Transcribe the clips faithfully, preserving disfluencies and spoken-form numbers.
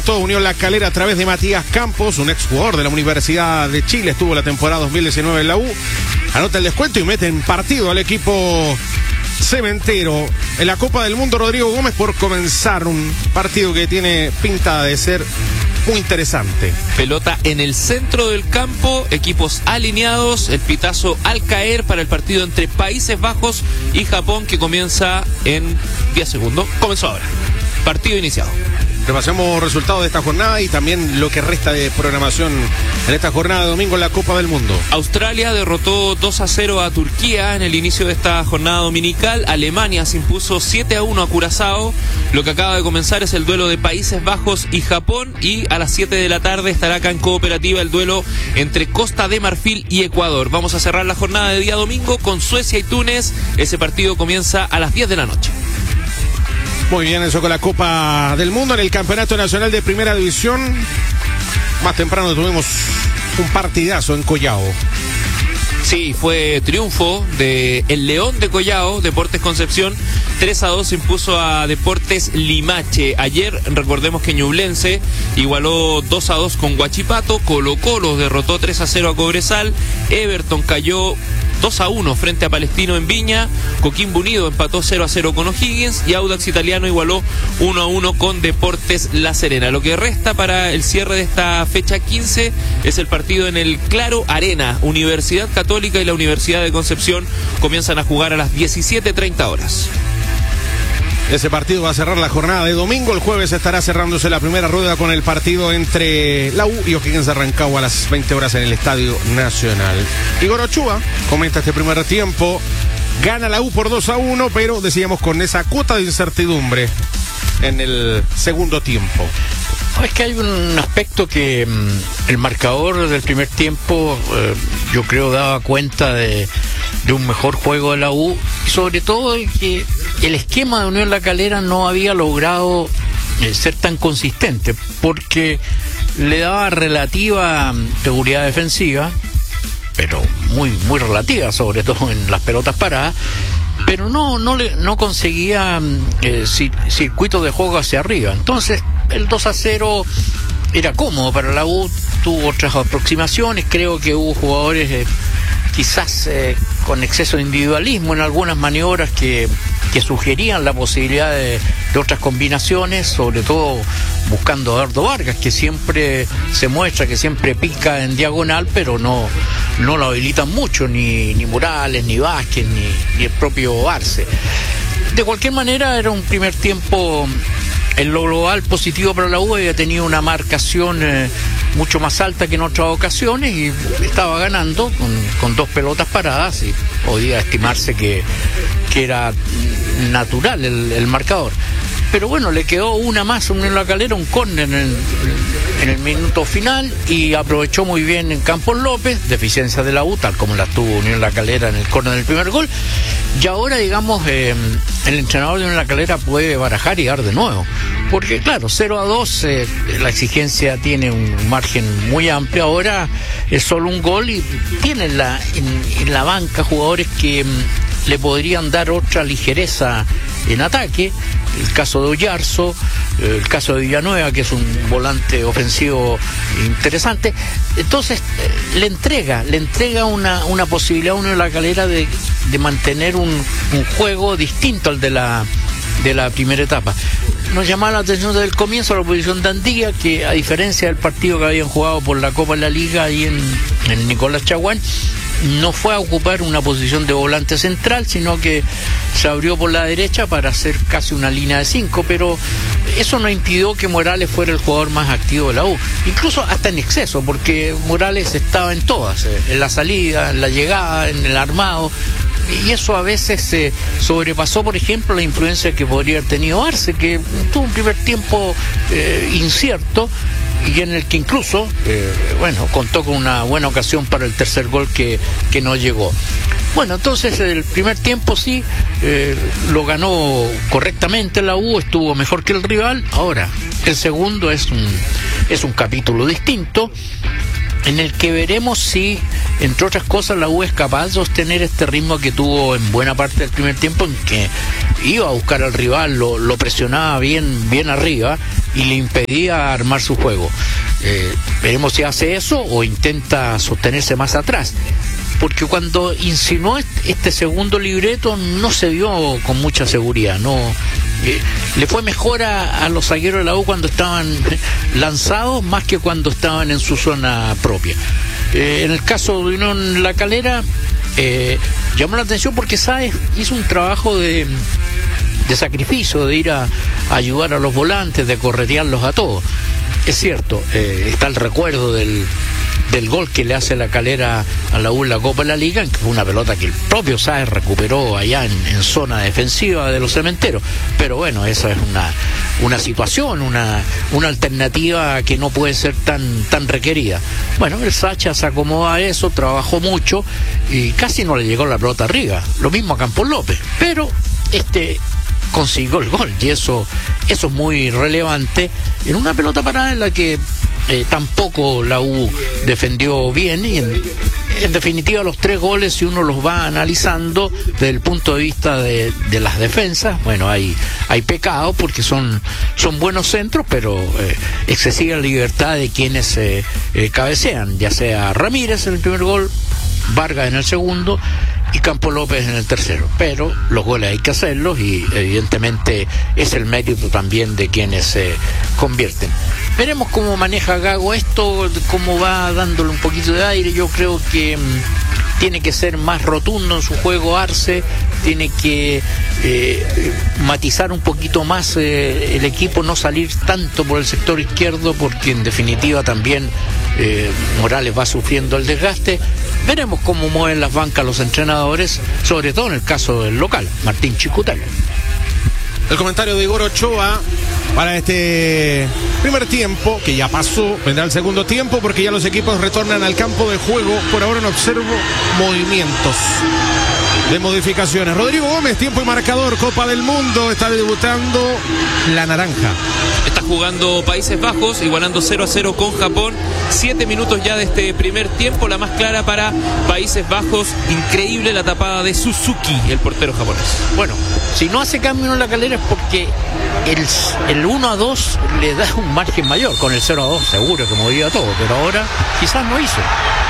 Todo Unión La Calera a través de Matías Campos, un exjugador de la Universidad de Chile, estuvo la temporada dos mil diecinueve en la U, anota el descuento y mete en partido al equipo cementero. En la Copa del Mundo, Rodrigo Gómez, por comenzar un partido que tiene pinta de ser muy interesante. Pelota en el centro del campo, equipos alineados, el pitazo al caer para el partido entre Países Bajos y Japón, que comienza en diez segundos. Comenzó ahora. Partido iniciado. Repasemos resultados de esta jornada y también lo que resta de programación en esta jornada de domingo en la Copa del Mundo. Australia derrotó dos a cero a Turquía en el inicio de esta jornada dominical. Alemania se impuso siete a uno a Curazao. Lo que acaba de comenzar es el duelo de Países Bajos y Japón, y a las siete de la tarde estará acá en Cooperativa el duelo entre Costa de Marfil y Ecuador. Vamos a cerrar la jornada de día domingo con Suecia y Túnez. Ese partido comienza a las diez de la noche. Muy bien, eso con la Copa del Mundo. En el Campeonato Nacional de Primera División, más temprano tuvimos un partidazo en Collao. Sí, fue triunfo de el León de Collao, Deportes Concepción, tres a dos se impuso a Deportes Limache. Ayer, recordemos que Ñublense igualó dos a dos con Huachipato, Colo Colo derrotó tres a cero a Cobresal, Everton cayó dos a uno frente a Palestino en Viña, Coquimbo Unido empató cero a cero con O'Higgins y Audax Italiano igualó uno a uno con Deportes La Serena. Lo que resta para el cierre de esta fecha quince es el partido en el Claro Arena. Universidad Católica y la Universidad de Concepción comienzan a jugar a las diecisiete treinta horas. Ese partido va a cerrar la jornada de domingo. El jueves estará cerrándose la primera rueda con el partido entre la U y O'Higgins de Rancagua a las veinte horas en el Estadio Nacional. Igor Ochoa comenta este primer tiempo. Gana la U por dos a uno, pero decíamos con esa cuota de incertidumbre en el segundo tiempo. Es que hay un aspecto que mmm, el marcador del primer tiempo eh, yo creo daba cuenta de, de un mejor juego de la U, y sobre todo que el esquema de Unión La Calera no había logrado eh, ser tan consistente, porque le daba relativa seguridad defensiva, pero muy muy relativa, sobre todo en las pelotas paradas, pero no no le no conseguía eh, circuitos de juego hacia arriba. Entonces el dos a cero era cómodo para la U, tuvo otras aproximaciones, creo que hubo jugadores eh, quizás eh, con exceso de individualismo en algunas maniobras que, que sugerían la posibilidad de, de otras combinaciones, sobre todo buscando a Eduardo Vargas, que siempre se muestra, que siempre pica en diagonal, pero no, no lo habilitan mucho, ni, ni Morales, ni Vázquez, ni, ni el propio Arce. De cualquier manera, era un primer tiempo en lo global positivo para la U. Había tenido una marcación eh, mucho más alta que en otras ocasiones y estaba ganando con, con dos pelotas paradas, y podía estimarse que, que era natural el, el marcador. Pero bueno, le quedó una más a Unión La Calera, un córner en el, en el minuto final, y aprovechó muy bien en Campos López, deficiencia de la U, tal como la tuvo Unión La Calera en el córner del primer gol. Y ahora, digamos, eh, el entrenador de Unión La Calera puede barajar y dar de nuevo, porque claro, cero a dos, eh, la exigencia tiene un margen muy amplio. Ahora es solo un gol y tiene en la, en, en la banca jugadores que mm, le podrían dar otra ligereza en ataque. El caso de Oyarzo, el caso de Villanueva, que es un volante ofensivo interesante. Entonces le entrega, le entrega una, una posibilidad a Unión La Calera de, de mantener un, un juego distinto al de la de la primera etapa. Nos llamaba la atención desde el comienzo la posición de Andía, que a diferencia del partido que habían jugado por la Copa de la Liga ahí en, en Nicolás Chaguán, no fue a ocupar una posición de volante central, sino que se abrió por la derecha para hacer casi una línea de cinco, pero eso no impidió que Morales fuera el jugador más activo de la U, incluso hasta en exceso, porque Morales estaba en todas, en la salida, en la llegada, en el armado, y eso a veces se eh, sobrepasó, por ejemplo, la influencia que podría haber tenido Arce, que tuvo un primer tiempo eh, incierto, y en el que incluso, eh, bueno, contó con una buena ocasión para el tercer gol que, que no llegó. Bueno, entonces el primer tiempo sí, eh, lo ganó correctamente la U, estuvo mejor que el rival. Ahora, el segundo es un, es un capítulo distinto, en el que veremos si, entre otras cosas, la U es capaz de sostener este ritmo que tuvo en buena parte del primer tiempo, en que iba a buscar al rival, lo, lo presionaba bien, bien arriba, y le impedía armar su juego. Eh, veremos si hace eso o intenta sostenerse más atrás, porque cuando insinuó este segundo libreto no se vio con mucha seguridad. No, eh, le fue mejor a, a los zagueros de la U cuando estaban lanzados más que cuando estaban en su zona propia. Eh, en el caso de Unión La Calera, eh, llamó la atención porque Sáez hizo un trabajo de, de sacrificio, de ir a, a ayudar a los volantes, de corretearlos a todos. Es cierto, eh, está el recuerdo del, del gol que le hace La Calera a la U en la Copa de la Liga, que fue una pelota que el propio Sáez recuperó allá en, en zona defensiva de los Cementeros. Pero bueno, esa es una, una situación, una, una alternativa que no puede ser tan, tan requerida. Bueno, el Sacha se acomoda a eso, trabajó mucho y casi no le llegó la pelota arriba. Lo mismo a Campos López, pero este consiguió el gol y eso, eso es muy relevante en una pelota parada en la que eh, tampoco la U defendió bien y en, en definitiva los tres goles, si uno los va analizando desde el punto de vista de, de las defensas, bueno, hay, hay pecado porque son, son buenos centros, pero eh, excesiva libertad de quienes eh, eh, cabecean, ya sea Ramírez en el primer gol, Vargas en el segundo y Campos López en el tercero. Pero los goles hay que hacerlos y evidentemente es el mérito también de quienes se convierten. Veremos cómo maneja Gago esto, cómo va dándole un poquito de aire. Yo creo que mmm, tiene que ser más rotundo en su juego Arce, tiene que eh, matizar un poquito más eh, el equipo, no salir tanto por el sector izquierdo, porque en definitiva también eh, Morales va sufriendo el desgaste. Veremos cómo mueven las bancas los entrenadores, sobre todo en el caso del local, Martín Chicutel. El comentario de Igor Ochoa para este primer tiempo, que ya pasó. Vendrá el segundo tiempo porque ya los equipos retornan al campo de juego. Por ahora no observo movimientos de modificaciones. Rodrigo Gómez, tiempo y marcador, Copa del Mundo. Está debutando la naranja. Está jugando Países Bajos, igualando cero a cero con Japón. Siete minutos ya de este primer tiempo, la más clara para Países Bajos. Increíble la tapada de Suzuki, el portero japonés. Bueno, si no hace cambio en La Calera es porque el, el uno a dos le da un margen mayor. Con el cero a dos seguro que movía todo, pero ahora quizás no hizo.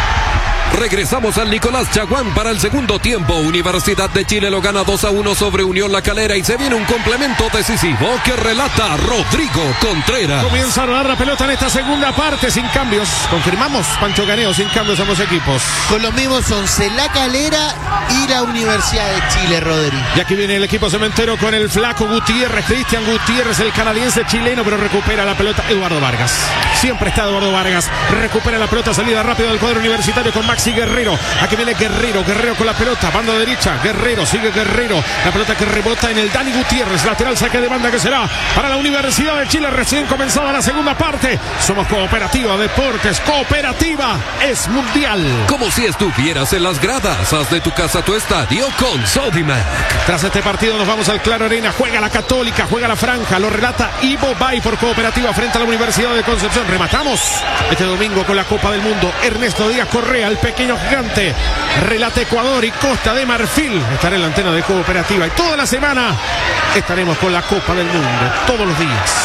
Regresamos al Nicolás Chaguán para el segundo tiempo. Universidad de Chile lo gana dos a uno sobre Unión La Calera y se viene un complemento decisivo que relata Rodrigo Contreras. Comienza a rodar la pelota en esta segunda parte sin cambios. Confirmamos, Pancho Caneo, sin cambios ambos equipos. Con los mismos once, La Calera y la Universidad de Chile, Rodri. Y aquí viene el equipo cementero con el flaco Gutiérrez, Cristian Gutiérrez, el canadiense chileno, pero recupera la pelota Eduardo Vargas. Siempre está Eduardo Vargas. Recupera la pelota, salida rápida del cuadro universitario con Maxi Guerrero. Aquí viene Guerrero, Guerrero con la pelota, banda derecha, Guerrero, sigue Guerrero, la pelota que rebota en el Dani Gutiérrez, lateral, saque de banda que será para la Universidad de Chile, recién comenzada la segunda parte. Somos Cooperativa Deportes, Cooperativa es mundial. Como si estuvieras en las gradas, haz de tu casa tu estadio con Sodimac. Tras este partido nos vamos al Claro Arena, juega la Católica, juega la Franja, lo relata Ivo Bay por Cooperativa frente a la Universidad de Concepción. Rematamos este domingo con la Copa del Mundo. Ernesto Díaz Correa, el pequeño gigante, relata Ecuador y Costa de Marfil. Estaré en la antena de Cooperativa y toda la semana estaremos con la Copa del Mundo, todos los días.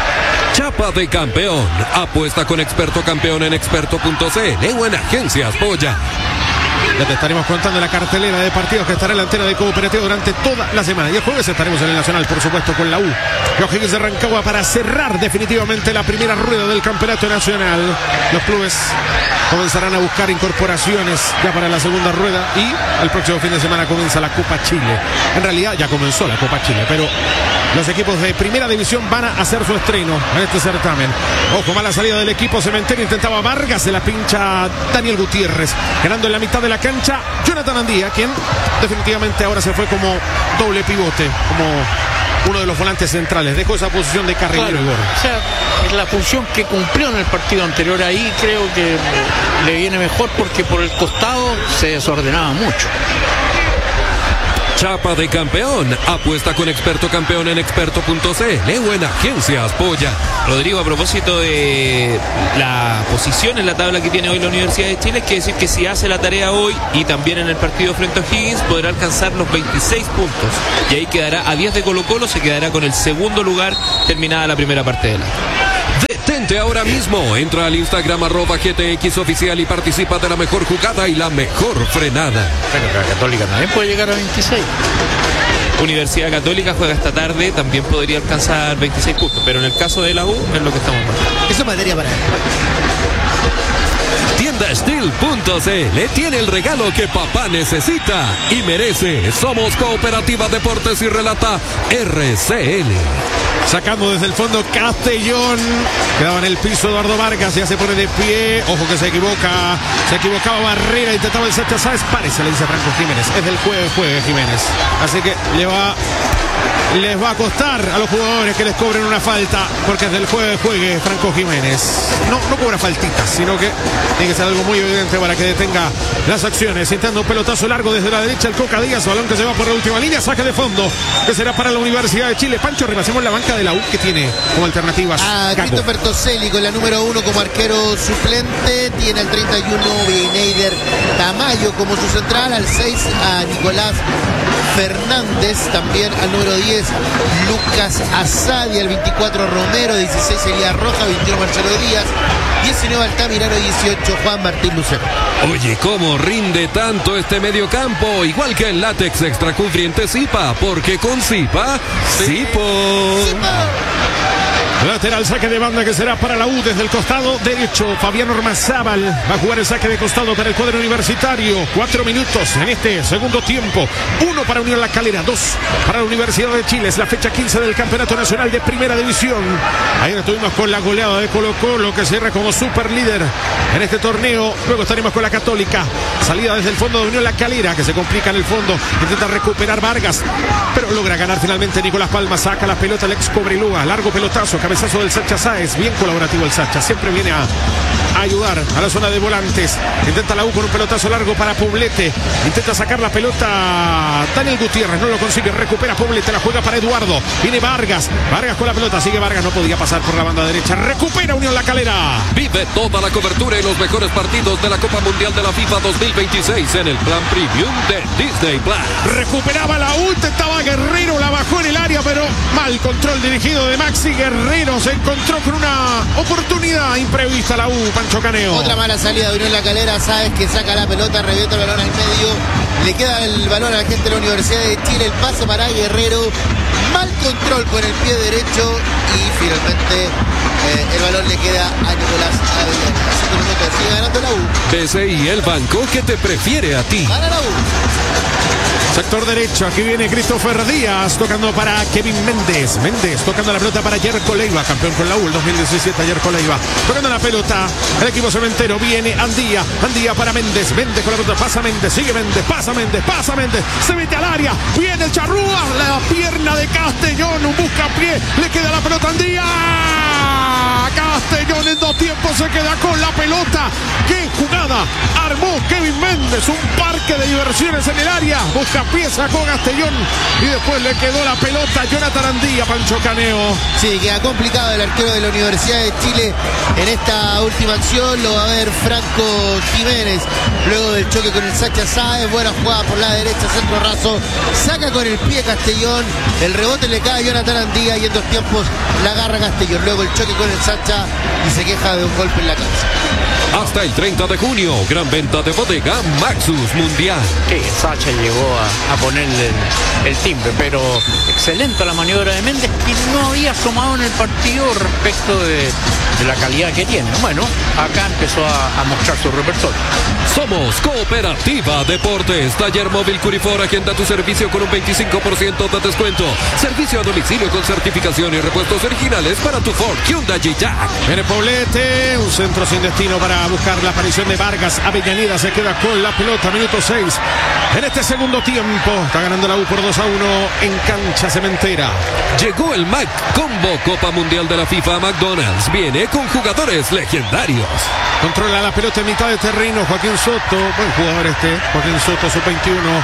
Chapa de campeón, apuesta con Experto Campeón en experto punto c l o en Agencias Boya. Ya te estaremos contando la cartelera de partidos que estará en la antena de Cooperativa durante toda la semana. Y el jueves estaremos en el Nacional, por supuesto, con la U. Los Higgins de Rancagua para cerrar definitivamente la primera rueda del Campeonato Nacional. Los clubes comenzarán a buscar incorporaciones ya para la segunda rueda y el próximo fin de semana comienza la Copa Chile. En realidad ya comenzó la Copa Chile, pero los equipos de primera división van a hacer su estreno en este certamen. Ojo, mala salida del equipo cementero, intentaba Vargas, se la pincha Daniel Gutiérrez, ganando en la mitad de la cancha Jonathan Andía, quien definitivamente ahora se fue como doble pivote, como uno de los volantes centrales, dejó esa posición de carrilero. Claro, o sea, es la función que cumplió en el partido anterior, ahí creo que le viene mejor porque por el costado se desordenaba mucho. Chapa de campeón. Apuesta con experto campeón en experto punto c l o en Agencias Polla. Rodrigo, a propósito de la posición en la tabla que tiene hoy la Universidad de Chile, es que decir que si hace la tarea hoy y también en el partido frente a O'Higgins, podrá alcanzar los veintiséis puntos. Y ahí quedará a diez de Colo Colo, se quedará con el segundo lugar terminada la primera parte de la. Detente ahora mismo. Entra al Instagram arroba G T X oficial y participa de la mejor jugada y la mejor frenada. Pero la Católica también puede llegar a veintiséis. Universidad Católica juega esta tarde, también podría alcanzar veintiséis puntos, pero en el caso de la U es lo que estamos marcando. Eso es materia para él. Tienda Steel punto c l tiene el regalo que papá necesita y merece. Somos Cooperativa Deportes y relata R C L. Sacando desde el fondo Castellón. Quedaba en el piso Eduardo Vargas. Ya se pone de pie. Ojo que se equivoca. Se equivocaba Barrera. Intentaba el Sacha Sáez. Parece, le dice Franco Jiménez. Es del juegue, juegue Jiménez. Así que le va... Les va a costar a los jugadores que les cobren una falta, porque es del juegue, juegue Franco Jiménez. No, no cobra faltitas, sino que tiene que ser algo muy evidente para que detenga las acciones. Intentando un pelotazo largo desde la derecha el Coca Díaz, balón que se va por la última línea, saque de fondo, que será para la Universidad de Chile. Pancho, repasemos la banca de la U que tiene como alternativas. A Christopher Toselli con la número uno como arquero suplente, tiene al treinta y uno Bineider Tamayo como su central, al seis a Nicolás Fernández, también al número diez Lucas Asadi, al veinticuatro Romero, dieciséis Elías Roja, veintiuno Marcelo Díaz, diecinueve Altamirano, dieciocho Juan Martín Lucero. Oye, ¿cómo rinde tanto este mediocampo? Igual que el látex extra cubriente Zipa, porque con Zipa, Zipo. Lateral, saque de banda que será para la U desde el costado derecho. Fabián Ormazábal va a jugar el saque de costado para el cuadro universitario. Cuatro minutos en este segundo tiempo. Uno para Unión La Calera, dos para la Universidad de Chile. Es la fecha quince del Campeonato Nacional de Primera División. Ahí estuvimos con la goleada de Colo Colo, que cierra como super líder en este torneo. Luego estaremos con la Católica. Salida desde el fondo de Unión La Calera, que se complica en el fondo. Intenta recuperar Vargas, pero logra ganar finalmente Nicolás Palma. Saca la pelota el ex Cobreloa. Largo pelotazo, cabezazo del Sacha Sáez. Bien colaborativo el Sacha. Siempre viene a, a ayudar a la zona de volantes. Intenta la U con un pelotazo largo para Poblete. Intenta sacar la pelota Daniel Gutiérrez. No lo consigue. Recupera Poblete. La juega para Eduardo. Viene Vargas. Vargas con la pelota. Sigue Vargas. No podía pasar por la banda derecha. Recupera Unión La Calera. Vive toda la cobertura y los mejores partidos de la Copa Mundial de la FIFA dos mil veintiséis en el plan premium de Disney Plus. Recuperaba la U. Intentaba Guerrero. La bajó en el área, pero mal control dirigido de Maxi Guerrero. Se encontró con una oportunidad imprevista la U, Pancho Caneo. Otra mala salida de Unión La Calera. Sabes que saca la pelota, revienta el balón al medio. Le queda el balón a la gente de la Universidad de Chile. El pase para Guerrero. Mal control con el pie derecho. Y finalmente eh, el balón le queda a Nicolás Avellaneda. Cinco minutos, sigue ganando la U. B C I, el banco que te prefiere a ti. Gana la U. Sector derecho, aquí viene Christopher Díaz tocando para Kevin Méndez. Méndez tocando la pelota para Yerko Leiva, campeón con la U el dos mil diecisiete, Yerko Leiva. Tocando la pelota, el equipo cementero, viene Andía, Andía para Méndez. Méndez con la pelota, pasa Méndez, sigue Méndez, pasa Méndez, pasa Méndez. Se mete al área, viene el Charrúa, la pierna de Castellón, un buscapié, le queda la pelota a Andía. Castellón en dos tiempos se queda con la pelota. ¡Qué jugada armó Kevin Méndez! Un parque de diversiones en el área. Busca pieza con Castellón y después le quedó la pelota a Jonathan Andía, Pancho Caneo. Sí, queda complicado el arquero de la Universidad de Chile en esta última acción. Lo va a ver Franco Jiménez luego del choque con el Sacha Sáez. Buena jugada por la derecha, centro raso. Saca con el pie Castellón. El rebote le cae a Jonathan Andía y en dos tiempos la agarra Castellón. Luego el choque con el Sacha y se queja de un golpe en la cabeza. Hasta el treinta de junio, gran venta de bodega Maxus Mundial. Sí, Sacha llegó a, a ponerle el, el timbre, pero excelente la maniobra de Méndez, que no había asomado en el partido respecto de, de la calidad que tiene. Bueno, acá empezó a, a mostrar su repertorio. Somos Cooperativa Deportes. Taller móvil Curifor, agenda tu servicio con un veinticinco por ciento de descuento. Servicio a domicilio con certificación y repuestos originales para tu Ford, Hyundai y Jack. Viene Poblete, un centro sin destino para buscar la aparición de Vargas. Avellaneda se queda con la pelota, minuto seis. En este segundo tiempo, está ganando la U por dos a uno en cancha cementera. Llegó el Mac Combo Copa Mundial de la FIFA McDonald's. Viene con jugadores legendarios. Controla la pelota en mitad de terreno Joaquín Soto, buen jugador este, Joaquín Soto, sub veintiuno.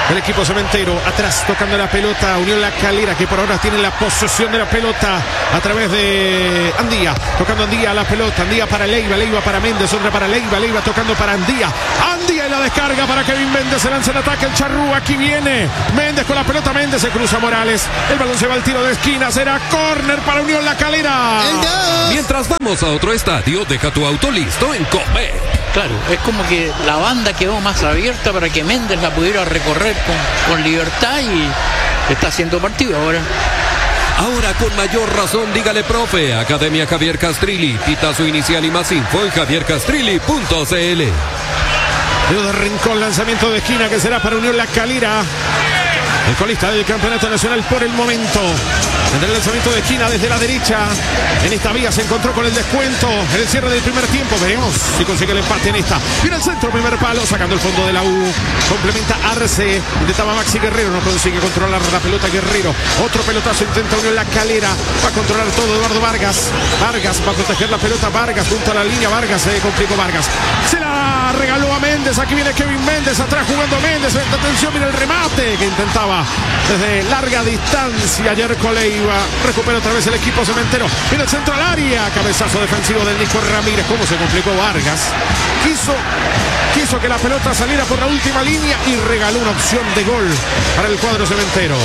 El equipo cementero atrás tocando la pelota. Unión La Calera, que por ahora tiene la posesión de la pelota a través de Andía. Tocando Andía la pelota. Andía para Leiva. Leiva para Méndez. Otra para Leiva. Leiva tocando para Andía. Andía y la descarga para Kevin Méndez. Se lanza el ataque. El Charrúa. Aquí viene Méndez con la pelota. Méndez se cruza Morales. El balón se va al tiro de esquina. Será córner para Unión La Calera. Mientras vamos a otro estadio, deja tu auto listo en Copec. Claro, es como que la banda quedó más abierta para que Méndez la pudiera recorrer con, con libertad y está haciendo partido ahora. Ahora con mayor razón, dígale profe. Academia Javier Castrilli. Pitazo inicial y más info en javier castrilli punto c l. Dedo de Rincón, lanzamiento de esquina que será para Unión La Calera. El colista del campeonato nacional por el momento. Tendrá el lanzamiento de esquina desde la derecha. En esta vía se encontró con el descuento en el cierre del primer tiempo. Veremos si consigue el empate en esta. Viene al centro, primer palo, sacando el fondo de la U. Complementa Arce. Intentaba Maxi Guerrero, no consigue controlar la pelota Guerrero. Otro pelotazo intenta Unión La Calera. Va a controlar todo Eduardo Vargas. Vargas va a proteger la pelota. Vargas junto a la línea. Vargas se complicó Vargas. Se la regaló a Méndez. Aquí viene Kevin Méndez. Atrás jugando Méndez. Atención, mira el remate que intentaba desde larga distancia Yerko Leiva. Recupera otra vez el equipo cementero. Viene el centro al área. Cabezazo defensivo del Nico Ramírez. ¿Cómo se complicó Vargas? Quiso, quiso que la pelota saliera por la última línea y regaló una opción de gol para el cuadro cementero.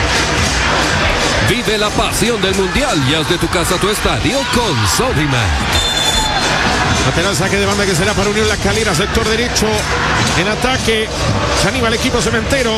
Vive la pasión del Mundial y haz de tu casa tu estadio con Sodimac. Lateral saque de banda que será para Unión La Calera, sector derecho. En ataque se anima el equipo cementero,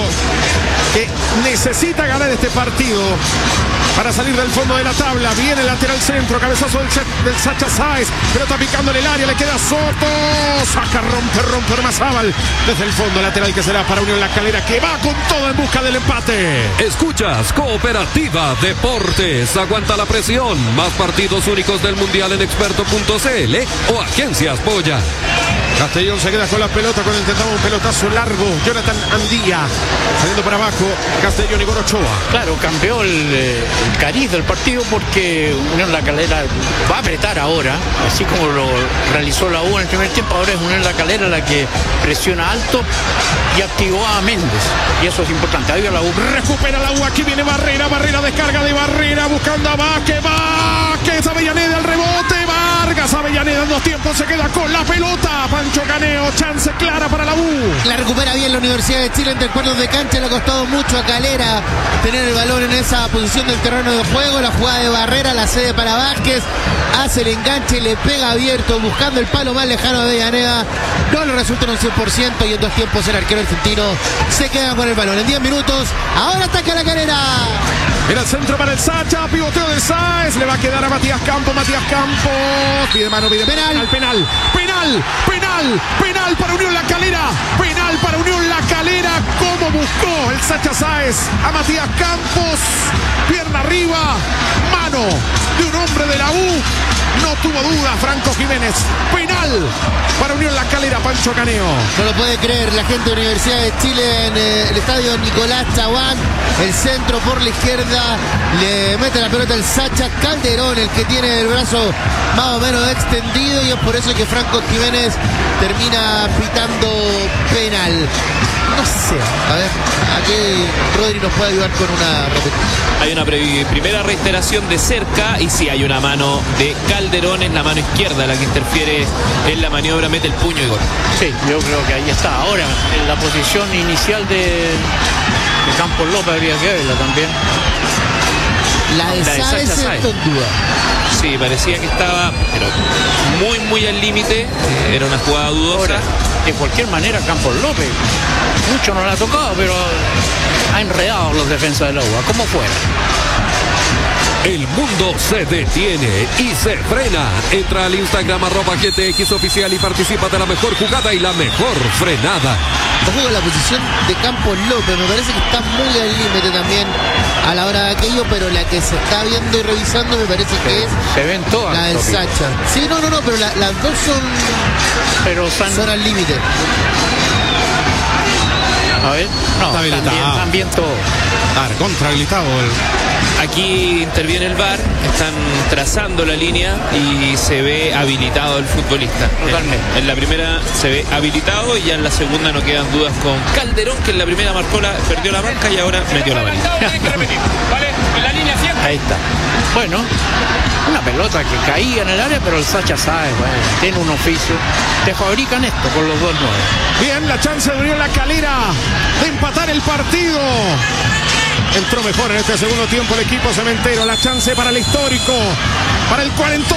que necesita ganar este partido para salir del fondo de la tabla. Viene el lateral centro, cabezazo del, del Sacha Sáez, pelota picando en el área, le queda Soto, saca, rompe, rompe Ormazábal desde el fondo, lateral que será para Unión La Calera, que va con todo en busca del empate. Escuchas Cooperativa Deportes, aguanta la presión, más partidos únicos del Mundial en experto punto c l o Agencias Polla. Castellón se queda con la pelota cuando intentaba un pelotazo largo. Jonathan Andía saliendo para abajo. Castellón y Gorochoa. Claro, cambió el, el cariz del partido porque Unión La Calera va a apretar ahora, así como lo realizó la U en el primer tiempo. Ahora es Unión La Calera la que presiona alto y activó a Méndez, y eso es importante. Ahí va la U. Recupera la U. Aquí viene Barrera. Barrera, descarga de Barrera buscando a Vázquez. Vázquez, Avellaneda al rebote. Vargas, Avellaneda en dos tiempos se queda con la pelota. Pancho Caneo, chance clara para la U. La recupera bien la Universidad de Chile entre cuernos de cancha. Le ha costado mucho a Calera tener el balón en esa posición del terreno de juego. La jugada de Barrera, la cede para Vázquez, hace el enganche y le pega abierto buscando el palo más lejano de Avellaneda. No le resulta en un cien por ciento y en dos tiempos el arquero argentino se queda con el balón. En diez minutos, ahora ataca La Calera. Era el centro para el Sacha, pivoteo de Sáez, le va a quedar a Matías Campos, Matías Campos, pide mano, pide penal, penal, penal, penal, penal para Unión La Calera, penal para Unión La Calera, como buscó el Sacha Sáez a Matías Campos, pierna arriba, mano de un hombre de la U, no tuvo duda Franco Jiménez, penal para Unión La Calera, Pancho Caneo. No lo puede creer la gente de Universidad de Chile en eh, el estadio Nicolás Chaguán, el centro por la izquierda, le mete la pelota el Sacha Calderón, el que tiene el brazo más o menos extendido, y es por eso que Franco Jiménez termina pitando penal. No sé, a ver, aquí Rodri nos puede ayudar con una repetición. Hay una pre- primera reiteración de cerca y sí hay una mano de Calderón, es la mano izquierda la que interfiere en la maniobra, mete el puño y gol. Sí, yo creo que ahí está. Ahora, en la posición inicial de, de Campos López habría que verla también. La de La de Sáez Sacha Sáez. en duda. Sí, parecía que estaba pero muy, muy al límite, eh, era una jugada dudosa. Ahora, de cualquier manera, Campos López, mucho no la ha tocado, pero ha enredado los defensas de la U, como fuera. El mundo se detiene y se frena. Entra al Instagram arroba G T X oficial y participa de la mejor jugada y la mejor frenada. Ojo con la posición de Campos López, me parece que está muy al límite también a la hora de aquello, pero la que se está viendo y revisando me parece que es Se ven todas. la del Topi. Sacha. Sí, no, no, no, pero la- las dos son, Pero están... son al límite. A ver, no, Está habilitado. también, también todo. Ah, contra habilitado el... Aquí interviene el V A R, están trazando la línea y se ve habilitado el futbolista. Totalmente. En, en la primera se ve habilitado y ya en la segunda no quedan dudas con Calderón, que en la primera marcó la, perdió la marca y ahora metió la varita. Ahí está. Bueno, una pelota que caía en el área, pero el Sacha Sáez, bueno, tiene un oficio. Te fabrican esto con los dos nueve. Bien, la chance de la Calera de empatar el partido. Entró mejor en este segundo tiempo el equipo cementero. La chance para el histórico, para el cuarenta.